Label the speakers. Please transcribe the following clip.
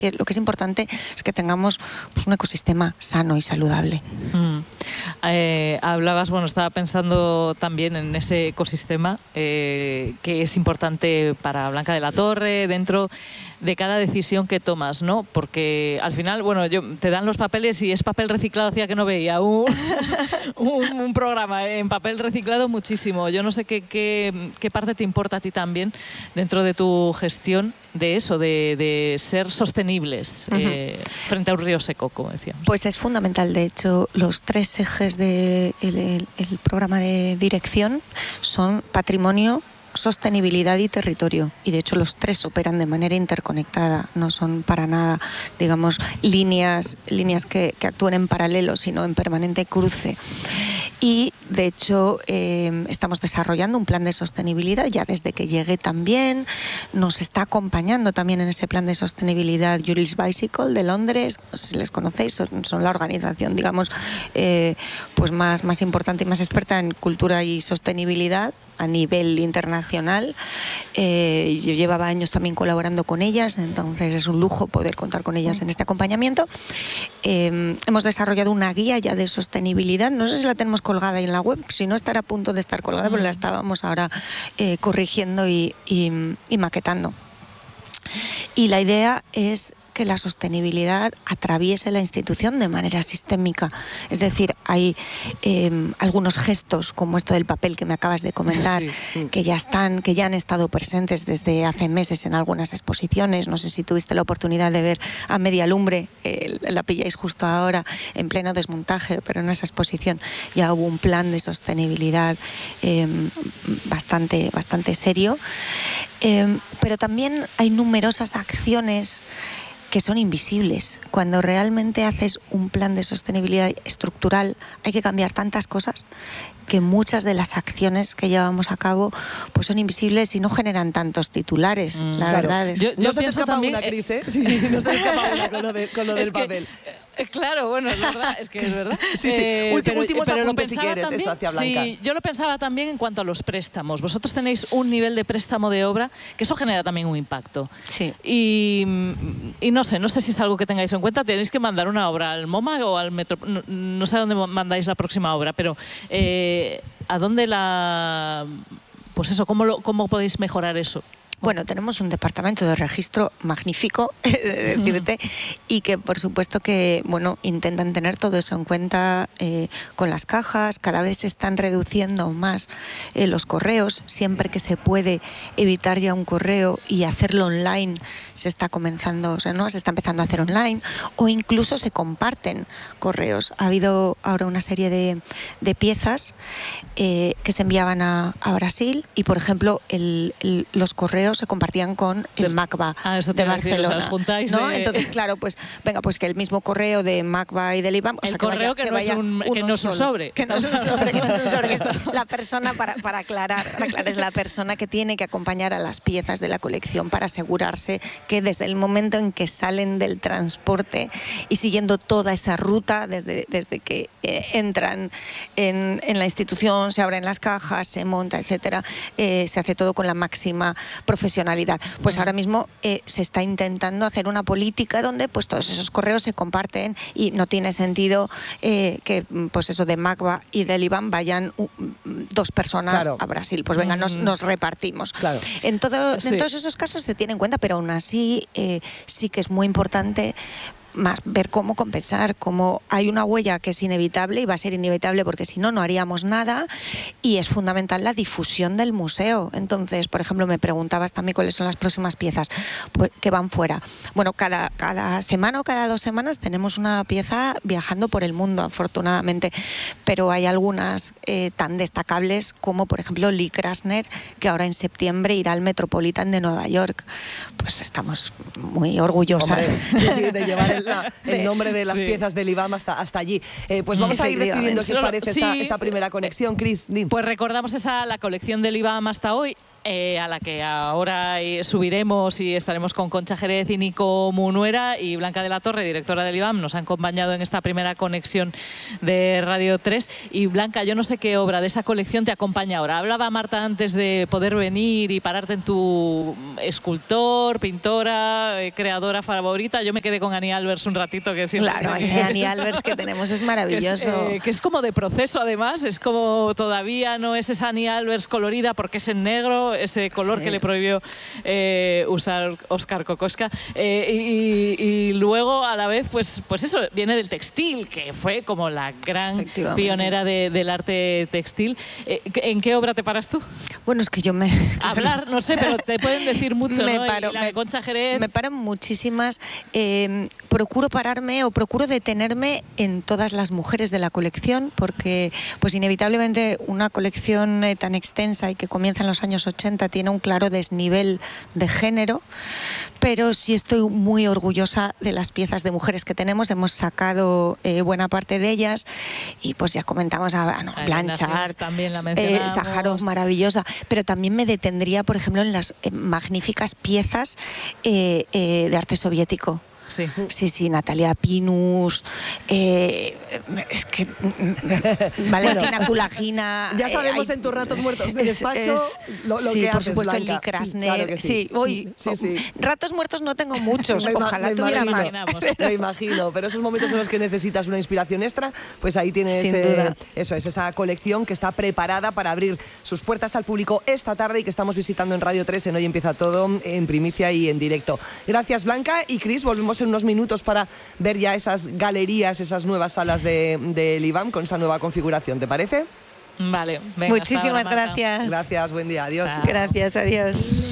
Speaker 1: lo que es importante es que tengamos pues, un ecosistema sano y saludable.
Speaker 2: Hablabas, estaba pensando también en ese ecosistema que es importante para Blanca de la Torre dentro de cada decisión que tomas, ¿no? Porque al final, te dan los papeles y es papel reciclado, hacía que no veía un programa en papel reciclado muchísimo. Yo no sé qué parte te importa a ti también dentro de tu gestión de eso, de ser sostenibles frente a un río seco, como decía.
Speaker 1: Pues es fundamental. De hecho, los 3 ejes del programa de dirección son patrimonio, sostenibilidad y territorio, y de hecho los 3 operan de manera interconectada, no son para nada, digamos, líneas que actúen en paralelo, sino en permanente cruce. Y de hecho estamos desarrollando un plan de sostenibilidad ya desde que llegué también. Nos está acompañando también en ese plan de sostenibilidad Juris Bicycle de Londres, no sé si les conocéis, son la organización, digamos, pues más importante y más experta en cultura y sostenibilidad a nivel internacional. Yo llevaba años también colaborando con ellas, entonces es un lujo poder contar con ellas en este acompañamiento. Hemos desarrollado una guía ya de sostenibilidad, no sé si la tenemos colgada ahí en la web, si no estará a punto de estar colgada, pero la estábamos ahora corrigiendo y maquetando. Y la idea es que la sostenibilidad atraviese la institución de manera sistémica. Es decir, hay algunos gestos, como esto del papel que me acabas de comentar, que ya han estado presentes desde hace meses en algunas exposiciones. No sé si tuviste la oportunidad de ver a Media Lumbre, la pilláis justo ahora, en pleno desmontaje, pero en esa exposición ya hubo un plan de sostenibilidad bastante serio. Pero también hay numerosas acciones que son invisibles. Cuando realmente haces un plan de sostenibilidad estructural hay que cambiar tantas cosas que muchas de las acciones que llevamos a cabo pues son invisibles y no generan tantos titulares. La verdad es que
Speaker 3: no se te escapa una, Cris, ¿eh? Sí, no se te escapa una con lo del papel.
Speaker 2: Claro, es verdad, es verdad.
Speaker 3: Sí. Últimos apuntes, si quieres, también, eso hacia Blanca.
Speaker 2: Sí, yo lo pensaba también en cuanto a los préstamos. Vosotros tenéis un nivel de préstamo de obra que eso genera también un impacto.
Speaker 1: Sí.
Speaker 2: Y no sé si es algo que tengáis en cuenta. Tenéis que mandar una obra al MoMA o al Metro... No sé a dónde mandáis la próxima obra, pero ¿a dónde la...? Pues eso, ¿cómo podéis mejorar eso?
Speaker 1: Bueno, tenemos un departamento de registro magnífico, decirte, y que por supuesto que intentan tener todo eso en cuenta con las cajas. Cada vez se están reduciendo más los correos. Siempre que se puede evitar ya un correo y hacerlo online, se está empezando a hacer online, o incluso se comparten correos. Ha habido ahora una serie de piezas que se enviaban a Brasil y, por ejemplo, los correos se compartían con el MACBA de Barcelona.
Speaker 2: Os juntáis,
Speaker 1: ¿no? Entonces, claro, pues que el mismo correo de MACBA y del IBAM...
Speaker 2: El correo que no es un sobre.
Speaker 1: Que no es un sobre, que es la persona, para aclarar, es la persona que tiene que acompañar a las piezas de la colección para asegurarse que desde el momento en que salen del transporte y siguiendo toda esa ruta, desde que entran en la institución, se abren las cajas, se monta, etcétera, se hace todo con la máxima profesionalidad. Pues ahora mismo se está intentando hacer una política donde pues todos esos correos se comparten y no tiene sentido que pues eso de MACBA y del IBAN vayan 2 personas a Brasil. Pues venga, nos repartimos.
Speaker 3: Claro.
Speaker 1: En todos esos casos se tiene en cuenta, pero aún así sí que es muy importante más ver cómo compensar, cómo hay una huella que es inevitable y va a ser inevitable porque si no, no haríamos nada, y es fundamental la difusión del museo. Entonces, por ejemplo, me preguntabas también cuáles son las próximas piezas que van fuera. Bueno, cada semana o cada 2 semanas tenemos una pieza viajando por el mundo, afortunadamente, pero hay algunas tan destacables como, por ejemplo, Lee Krasner, que ahora en septiembre irá al Metropolitan de Nueva York. Pues estamos muy orgullosas.
Speaker 3: Hombre, sí, de llevar el nombre de las piezas del IBAM hasta allí. Pues vamos a ir despidiendo, si os parece, esta primera conexión. Cris,
Speaker 2: pues recordamos la colección del IBAM hasta hoy. a la que ahora subiremos y estaremos con Concha Jerez y Nico Munuera, y Blanca de la Torre, directora del IBAM, nos han acompañado en esta primera conexión de Radio 3. Y Blanca, yo no sé qué obra de esa colección te acompaña ahora. Hablaba Marta antes de poder venir y pararte en tu escultor, pintora, creadora favorita. Yo me quedé con Ani Albers un ratito, que siempre...
Speaker 1: Claro, ese Ani Albers que tenemos es maravilloso.
Speaker 2: Que es como de proceso, además, es como todavía no es esa Ani Albers colorida porque es en negro, ese color que le prohibió usar Óscar Kokoschka, y luego a la vez pues eso viene del textil, que fue como la gran pionera del arte textil. ¿En qué obra te paras tú?
Speaker 1: Bueno, es que yo
Speaker 2: hablar, no sé, pero te pueden decir mucho,
Speaker 1: me
Speaker 2: ¿no?
Speaker 1: paro,
Speaker 2: y la de Concha Jerez...
Speaker 1: Me paran muchísimas. Procuro pararme o procuro detenerme en todas las mujeres de la colección, porque pues inevitablemente una colección tan extensa y que comienza en los años 80 tiene un claro desnivel de género, pero sí estoy muy orgullosa de las piezas de mujeres que tenemos. Hemos sacado buena parte de ellas y pues ya comentamos a Blanchard,
Speaker 2: también la mencionamos.
Speaker 1: Sájarov, maravillosa, pero también me detendría, por ejemplo, en las magníficas piezas de arte soviético. Sí, Natalia Pinus, es que Valentina Kulagina.
Speaker 3: Ya sabemos en tus ratos muertos de despacho lo
Speaker 1: sí,
Speaker 3: que
Speaker 1: por
Speaker 3: haces,
Speaker 1: supuesto,
Speaker 3: Blanca.
Speaker 1: Lee Krasner.
Speaker 3: Claro que sí.
Speaker 1: Ratos muertos no tengo muchos, ojalá tuviera más.
Speaker 3: Me imagino, pero esos momentos en los que necesitas una inspiración extra, pues ahí tienes esa colección que está preparada para abrir sus puertas al público esta tarde y que estamos visitando en Radio 3 en Hoy Empieza Todo, en primicia y en directo. Gracias, Blanca. Y Cris, volvemos en unos minutos para ver ya esas galerías, esas nuevas salas del IBAM con esa nueva configuración, ¿te parece?
Speaker 2: Vale, venga,
Speaker 1: muchísimas gracias.
Speaker 3: Gracias, buen día, adiós.
Speaker 2: Chao.
Speaker 1: Gracias, adiós.